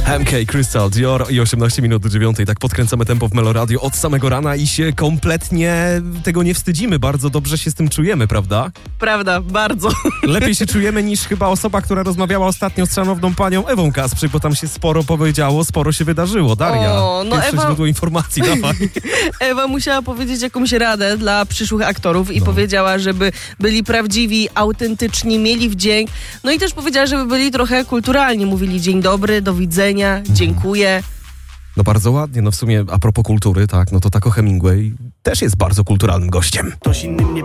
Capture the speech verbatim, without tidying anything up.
M K, Crystal, Dior i osiemnaście minut do dziewiątej. Tak podkręcamy tempo w Meloradio od samego rana i się kompletnie tego nie wstydzimy. Bardzo dobrze się z tym czujemy, prawda? Prawda, bardzo. Lepiej się czujemy niż chyba osoba, która rozmawiała ostatnio z szanowną panią Ewą Kasprzyk, bo tam się sporo powiedziało, sporo się wydarzyło. Daria, O, no pierwsze Ewa... źródło informacji, dawaj. Ewa musiała powiedzieć jakąś radę dla przyszłych aktorów i No. powiedziała, żeby byli prawdziwi, autentyczni, mieli wdzięk. No i też powiedziała, żeby byli trochę kulturalni. Mówili dzień dobry, do widzenia, dziękuję. No bardzo ładnie, no w sumie a propos kultury, tak, no to Taco Hemingway też jest bardzo kulturalnym gościem. Ktoś inny mnie